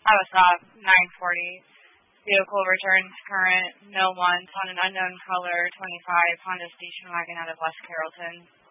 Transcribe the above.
stop, 940. Vehicle returns current, no ones on an unknown color, 25, Honda station wagon out of West Carrollton.